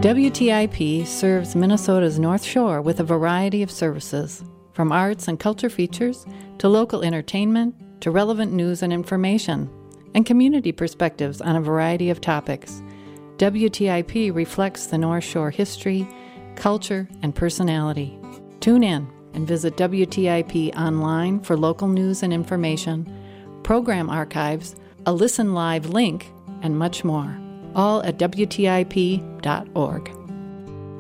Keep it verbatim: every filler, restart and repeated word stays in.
W T I P serves Minnesota's North Shore with a variety of services, from arts and culture features to local entertainment to relevant news and information, and community perspectives on a variety of topics. W T I P reflects the North Shore history, culture, and personality. Tune in and visit W T I P online for local news and information, program archives, a Listen Live link, and much more. All at W T I P dot org.